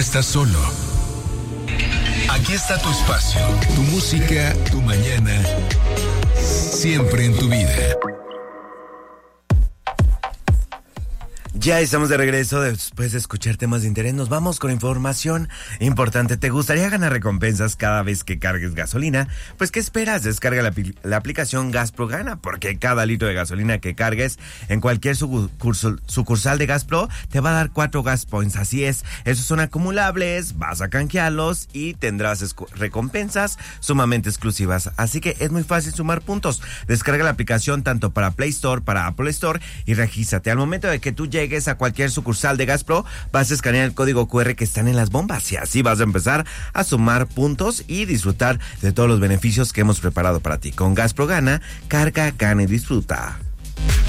estás solo. Aquí está tu espacio, tu música, tu mañana, siempre en tu vida. Ya estamos de regreso después de escuchar temas de interés. Nos vamos con información importante. ¿Te gustaría ganar recompensas cada vez que cargues gasolina? Pues, ¿qué esperas? Descarga la aplicación Gaspro Gana, porque cada litro de gasolina que cargues en cualquier sucursal de Gaspro te va a dar 4 gas points. Así es, esos son acumulables, vas a canjearlos y tendrás recompensas sumamente exclusivas. Así que es muy fácil sumar puntos. Descarga la aplicación tanto para Play Store, para Apple Store y regístrate. Al momento de que tú llegues a cualquier sucursal de Gaspro, vas a escanear el código QR que están en las bombas y así vas a empezar a sumar puntos y disfrutar de todos los beneficios que hemos preparado para ti. Con Gaspro Gana, carga, gana y disfruta.